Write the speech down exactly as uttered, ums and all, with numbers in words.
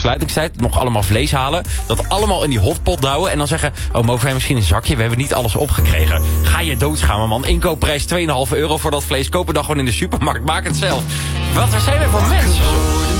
sluitingstijd nog allemaal vlees halen. Dat allemaal in die hotpot douwen. En dan zeggen, oh, mogen wij misschien een zakje? We hebben niet alles opgekregen. Ga je doodschamen, man. Inkoopprijs twee komma vijf euro voor dat vlees. Kopen dan gewoon in de supermarkt. Maak het zelf. Wat zijn wij voor mensen?